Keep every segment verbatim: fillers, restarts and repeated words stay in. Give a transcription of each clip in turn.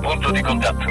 punto di contatto.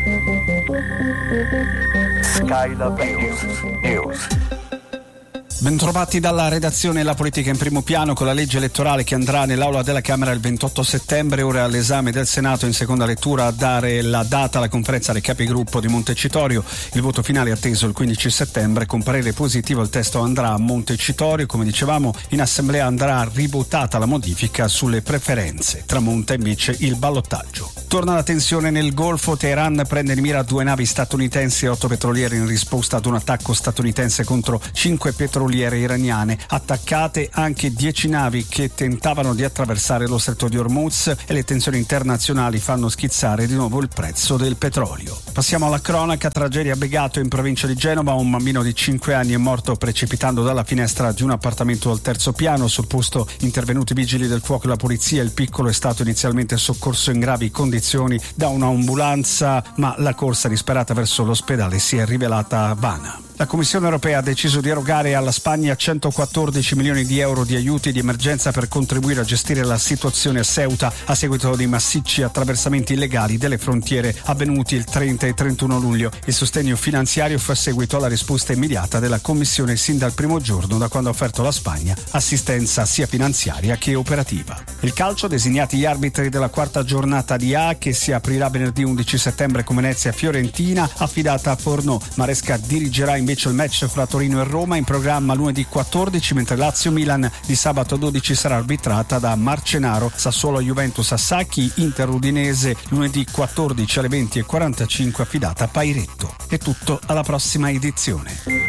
Skylab News. News. Bentrovati dalla redazione. La politica in primo piano con la legge elettorale che andrà nell'aula della Camera il ventotto settembre, ora all'esame del Senato in seconda lettura a dare la data alla conferenza dei capigruppo di Montecitorio. Il voto finale è atteso il quindici settembre, con parere positivo il testo andrà a Montecitorio. Come dicevamo, in assemblea andrà rivotata la modifica sulle preferenze, tramonta invece il ballottaggio. Torna la tensione nel Golfo, Teheran prende in mira due navi statunitensi e otto petroliere in risposta ad un attacco statunitense contro cinque petroliere iraniane. Attaccate anche dieci navi che tentavano di attraversare lo stretto di Hormuz e le tensioni internazionali fanno schizzare di nuovo il prezzo del petrolio. Passiamo alla cronaca. Tragedia a Begato in provincia di Genova. Un bambino di cinque anni è morto precipitando dalla finestra di un appartamento al terzo piano. Sul posto intervenuti i vigili del fuoco e la polizia. Il piccolo è stato inizialmente soccorso in gravi condizioni da un'ambulanza, ma la corsa disperata verso l'ospedale si è rivelata vana. La Commissione europea ha deciso di erogare alla Spagna centoquattordici milioni di euro di aiuti di emergenza per contribuire a gestire la situazione a Ceuta a seguito dei massicci attraversamenti illegali delle frontiere avvenuti il trenta e trentuno luglio. Il sostegno finanziario fa seguito alla risposta immediata della Commissione sin dal primo giorno da quando ha offerto alla Spagna assistenza sia finanziaria che operativa. Il calcio, designati gli arbitri della quarta giornata di A che si aprirà venerdì undici settembre con Venezia Fiorentina, affidata a Fornò. Maresca dirigerà invece il match fra Torino e Roma, in programma lunedì quattordici, mentre Lazio-Milan di sabato dodici sarà arbitrata da Marcenaro. Sassuolo-Juventus a Sacchi, Inter-Udinese lunedì quattordici alle venti e quarantacinque affidata a Pairetto. È tutto, alla prossima edizione.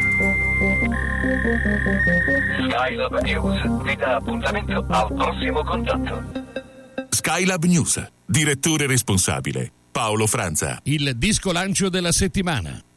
Skylab News vi dà appuntamento al prossimo contatto. Skylab News, direttore responsabile Paolo Franza. Il disco lancio della settimana.